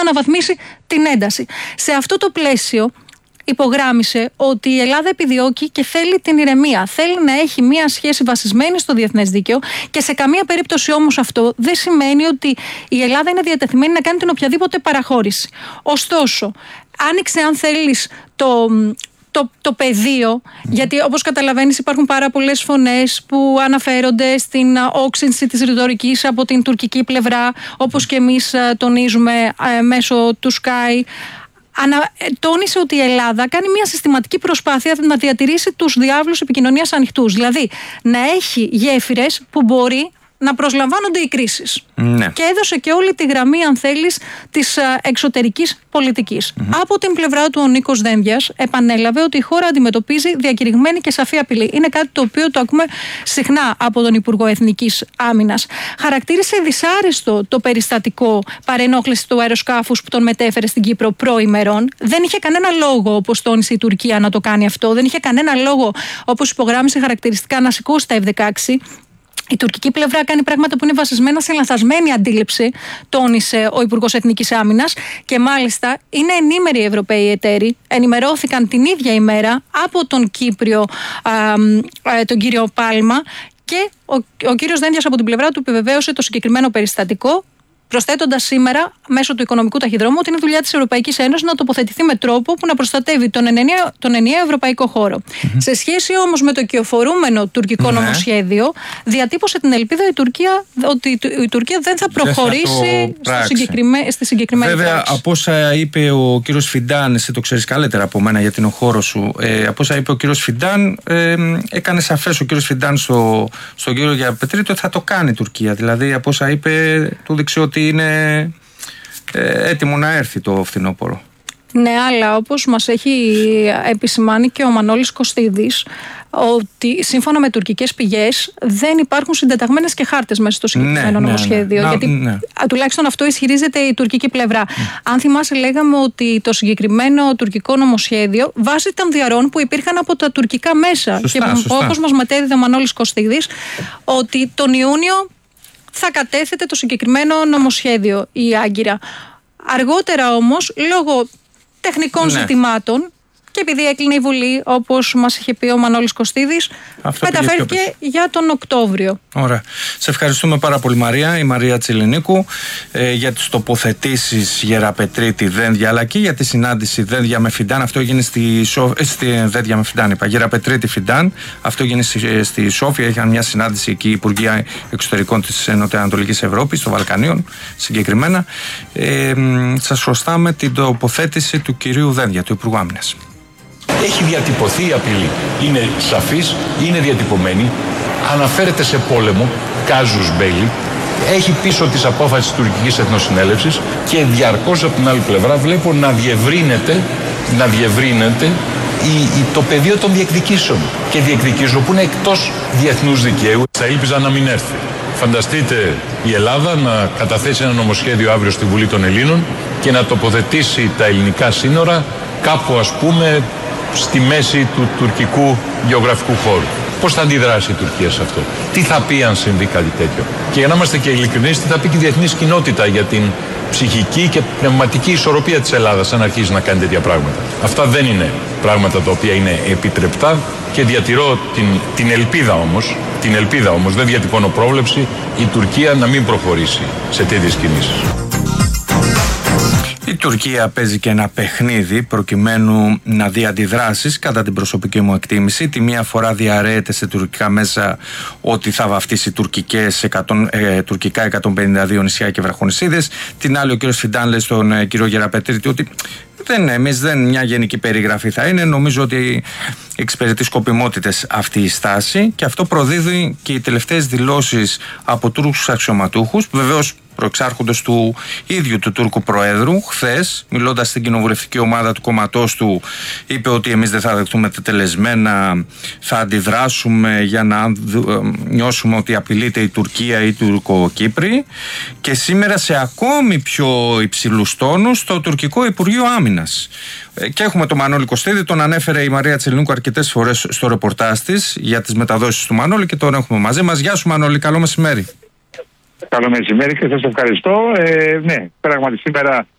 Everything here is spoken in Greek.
αναβαθμίσει την ένταση. Σε αυτό το πλαίσιο υπογράμμισε ότι η Ελλάδα επιδιώκει και θέλει την ηρεμία. Θέλει να έχει μια σχέση βασισμένη στο διεθνές δίκαιο και σε καμία περίπτωση όμως αυτό δεν σημαίνει ότι η Ελλάδα είναι διατεθειμένη να κάνει την οποιαδήποτε παραχώρηση. Ωστόσο, άνοιξε, αν θέλεις, το πεδίο, γιατί όπως καταλαβαίνεις υπάρχουν πάρα πολλές φωνές που αναφέρονται στην όξυνση της ρητορικής από την τουρκική πλευρά, όπως και εμείς τονίζουμε μέσω του Sky. Τόνισε ότι η Ελλάδα κάνει μια συστηματική προσπάθεια να διατηρήσει τους διάβλους επικοινωνίας ανοιχτούς. Δηλαδή να έχει γέφυρες που μπορεί να προσλαμβάνονται οι κρίσεις. Ναι. Και έδωσε και όλη τη γραμμή, αν θέλεις, της εξωτερικής πολιτικής. Από την πλευρά του ο Νίκος Δένδιας επανέλαβε ότι η χώρα αντιμετωπίζει διακηρυγμένη και σαφή απειλή. Είναι κάτι το οποίο το ακούμε συχνά από τον Υπουργό Εθνικής Άμυνας. Χαρακτήρισε δυσάρεστο το περιστατικό παρενόχληση του αεροσκάφους που τον μετέφερε στην Κύπρο προημερών. Δεν είχε κανένα λόγο, όπως τόνισε η Τουρκία, να το κάνει αυτό. Δεν είχε κανένα λόγο, όπως υπογράμμισε χαρακτηριστικά, να σηκώσει τα F-16. Η τουρκική πλευρά κάνει πράγματα που είναι βασισμένα σε λανθασμένη αντίληψη, τόνισε ο Υπουργός Εθνικής Άμυνας, και μάλιστα είναι ενήμεροι οι Ευρωπαίοι εταίροι. Ενημερώθηκαν την ίδια ημέρα από τον Κύπριο, τον κύριο Πάλμα, και ο κύριος Δένδιας από την πλευρά του επιβεβαίωσε το συγκεκριμένο περιστατικό, προσθέτοντας σήμερα μέσω του οικονομικού ταχυδρόμου ότι είναι δουλειά της Ευρωπαϊκής Ένωσης να τοποθετηθεί με τρόπο που να προστατεύει τον ενιαίο ευρωπαϊκό χώρο. Σε σχέση όμως με το κυοφορούμενο τουρκικό νομοσχέδιο, διατύπωσε την ελπίδα ότι η Τουρκία δεν θα προχωρήσει στη συγκεκριμένη Βέβαια, πράξη. από όσα είπε ο κύριος Φιντάν, εσύ το ξέρεις καλύτερα από μένα γιατί είναι ο χώρος σου, από όσα είπε ο κύριος Φιντάν, έκανε σαφές ο κύριος Φιντάν στον κύριο Γεραπετρίτη ότι θα το κάνει η Τουρκία. Δηλαδή, από όσα είπε, του δείξε ότι είναι έτοιμο να έρθει το φθινόπωρο. Ναι, αλλά όπως μας έχει επισημάνει και ο Μανώλης Κωστίδης, ότι σύμφωνα με τουρκικές πηγές δεν υπάρχουν συντεταγμένες και χάρτες μέσα στο συγκεκριμένο νομοσχέδιο. Γιατί τουλάχιστον αυτό ισχυρίζεται η τουρκική πλευρά. Αν θυμάσαι, λέγαμε ότι το συγκεκριμένο τουρκικό νομοσχέδιο βάσει των διαρροών που υπήρχαν από τα τουρκικά μέσα. Σωστά. Όπως μας μετέδιδε ο Μανώλης Κωστίδης, ότι τον Ιούνιο θα κατέθετε το συγκεκριμένο νομοσχέδιο η Άγκυρα. Αργότερα όμως, λόγω τεχνικών ζητημάτων, και επειδή έκλεινε η Βουλή, όπως μας είχε πει ο Μανώλης Κωστίδης, μεταφέρθηκε για τον Οκτώβριο. Ωραία. Σε ευχαριστούμε πάρα πολύ, Μαρία, η Μαρία Τσιλινίκου, για τις τοποθετήσεις Γεραπετρίτη Δένδια, αλλά και για τη συνάντηση Δένδια με Φιντάν. Αυτό έγινε Δένδια με Φιντάν, είπα. Γεραπετρίτη Φιντάν. Αυτό έγινε στη Σόφια. Είχαν μια συνάντηση εκεί οι Υπουργοί Εξωτερικών της Νοτιοανατολικής Ευρώπης, των Βαλκανίων συγκεκριμένα. Σας χρωστάμε την τοποθέτηση του κυρίου Δένδια, του Υπουργού Άμυνας. Έχει διατυπωθεί η απειλή. Είναι σαφής, είναι διατυπωμένη. Αναφέρεται σε πόλεμο, κάζους μπέλι. Έχει πίσω της απόφασης της τουρκικής εθνοσυνέλευσης και διαρκώς από την άλλη πλευρά βλέπω να διευρύνεται το πεδίο των διεκδικήσεων. Και διεκδικήσεων που είναι εκτός διεθνούς δικαίου. Θα ήλπιζα να μην έρθει. Φανταστείτε η Ελλάδα να καταθέσει ένα νομοσχέδιο αύριο στη Βουλή των Ελλήνων και να τοποθετήσει τα ελληνικά σύνορα κάπου, ας πούμε, στη μέση του τουρκικού γεωγραφικού χώρου. Πώς θα αντιδράσει η Τουρκία σε αυτό? Τι θα πει αν συμβεί κάτι τέτοιο? Και για να είμαστε και ειλικρινείς, τι θα πει και η διεθνής κοινότητα για την ψυχική και πνευματική ισορροπία της Ελλάδας αν αρχίζει να κάνει τέτοια πράγματα? Αυτά δεν είναι πράγματα τα οποία είναι επιτρεπτά και διατηρώ την ελπίδα όμως, δεν διατυπώνω πρόβλεψη, η Τουρκία να μην προχωρήσει σε τέτοιες κινήσεις. Η Τουρκία παίζει και ένα παιχνίδι προκειμένου να δει αντιδράσεις, κατά την προσωπική μου εκτίμηση. Τη μία φορά διαρρέεται σε τουρκικά μέσα ότι θα βαφτίσει τουρκικά 152 νησιά και βραχονησίδες. Την άλλη ο κύριος Φιντάν λέει στον κύριο Γεραπετρίτη ότι μια γενική περιγραφή θα είναι. Νομίζω ότι εξυπηρετεί σκοπιμότητες αυτή η στάση και αυτό προδίδει και οι τελευταίες δηλώσεις από Τούρκους αξιωματούχους, βεβαίως προεξάρχοντος του ίδιου του Τούρκου Προέδρου. Χθες, μιλώντας στην κοινοβουλευτική ομάδα του κόμματός του, είπε ότι εμείς δεν θα δεχτούμε τετελεσμένα, θα αντιδράσουμε για να νιώσουμε ότι απειλείται η Τουρκία ή οι Τουρκοκύπροι. Και σήμερα σε ακόμη πιο υψηλούς τόνους το τουρκικό Υπουργείο Άμυνας. Και έχουμε τον Μανώλη Κωστίδη, τον ανέφερε η Μαρία Τσιλινίκου αρκετές φορές στο ρεπορτάζ της για τις μεταδόσεις του Μανώλη και τον έχουμε μαζί μας. Γεια σου, Μανώλη, καλό μεσημέρι. Καλό μεσημέρι και σας ευχαριστώ. Ναι, πράγματι σήμερα